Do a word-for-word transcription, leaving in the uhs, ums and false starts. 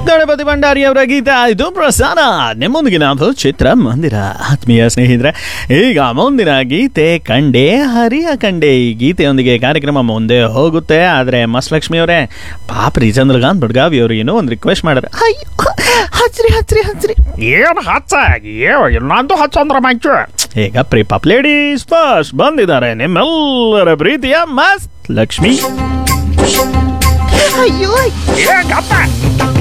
ಗಣಪತಿ ಭಂಡಾರಿ ಅವರ ಗೀತೆ ಆಯಿತು ಪ್ರಸಾರ. ನಿಮ್ಮೊಂದಿಗೆ ನಾವು ಚಿತ್ರ ಮಂದಿರ. ಆತ್ಮೀಯ ಸ್ನೇಹಿತರೆ, ಈಗ ಮುಂದಿನ ಗೀತೆ ಕಂಡೆ ಹರಿಯ ಕಂಡೆ. ಈ ಗೀತೆಯೊಂದಿಗೆ ಕಾರ್ಯಕ್ರಮ ಮುಂದೆ ಹೋಗುತ್ತೆ. ಆದರೆ ಮಸ್ಲಕ್ಷ್ಮಿ ಅವರೇ, ಪಾಪ ರೀ ಚಂದ್ರಕಾಂತ್ ಬಡ್ಗಾವಿ ಅವರು ಏನೋ ಒಂದು ರಿಕ್ವೆಸ್ಟ್ ಮಾಡ್ಯಾರ. ಅಯ್ಯೋ ಹಚ್ರಿ ಹಚ್ರಿ ಹಚ್ರಿ. ಏನು ಹಚ್ಚ ಇನ್ನೊಂದು ಹಚ್ಚಂದ್ರ ಮಂಚು. ಈಗ ಪ್ರೀ ಪಾಪ್ ಲೇಡೀಸ್ ಫಸ್ಟ್ ಬಂದಿದ್ದಾರೆ ನಿಮ್ಮೆಲ್ಲರ ಪ್ರೀತಿಯ ಮಸ್ತ್ ಲಕ್ಷ್ಮಿ. ಅಯ್ಯೋ ಏ ಗಪ್ಪ